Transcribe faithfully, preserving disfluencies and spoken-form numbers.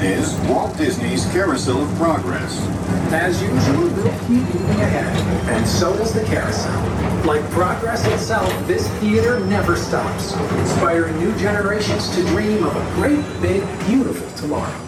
is Walt Disney's Carousel of Progress. As usual, we'll keep moving ahead, and so does the carousel. Like progress itself, this theater never stops, inspiring new generations to dream of a great, big, beautiful tomorrow.